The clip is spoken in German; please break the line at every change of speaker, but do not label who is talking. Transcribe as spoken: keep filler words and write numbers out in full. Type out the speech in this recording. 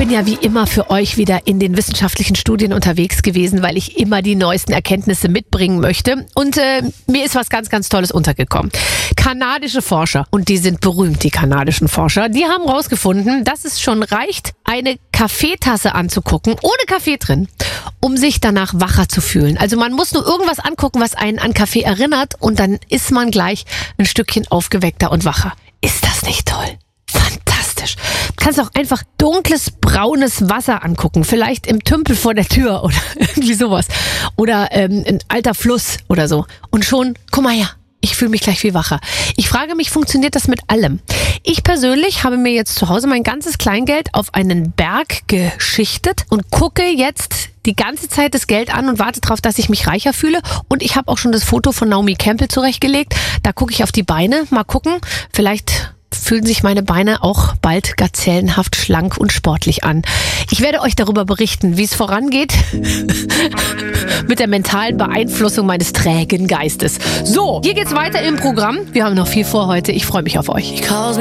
bin ja wie immer für euch wieder in den wissenschaftlichen Studien unterwegs gewesen, weil ich immer die neuesten Erkenntnisse mitbringen möchte. Und äh, mir ist was ganz, ganz Tolles untergekommen. Kanadische Forscher, und die sind berühmt, die kanadischen Forscher, die haben rausgefunden, dass es schon reicht, eine Kaffeetasse anzugucken, ohne Kaffee drin, um sich danach wacher zu fühlen. Also man muss nur irgendwas angucken, was einen an Kaffee erinnert, und dann ist man gleich ein Stückchen aufgeweckter und wacher. Ist das nicht toll? Fantastisch. Du kannst auch einfach dunkles, braunes Wasser angucken. Vielleicht im Tümpel vor der Tür oder irgendwie sowas. Oder ähm, ein alter Fluss oder so. Und schon, guck mal her, ich fühle mich gleich viel wacher. Ich frage mich, funktioniert das mit allem? Ich persönlich habe mir jetzt zu Hause mein ganzes Kleingeld auf einen Berg geschichtet und gucke jetzt die ganze Zeit das Geld an und warte darauf, dass ich mich reicher fühle. Und ich habe auch schon das Foto von Naomi Campbell zurechtgelegt. Da gucke ich auf die Beine. Mal gucken, vielleicht fühlen sich meine Beine auch bald gazellenhaft schlank und sportlich an. Ich werde euch darüber berichten, wie es vorangeht mit der mentalen Beeinflussung meines trägen Geistes. So, hier geht's weiter im Programm. Wir haben noch viel vor heute. Ich freue mich auf euch.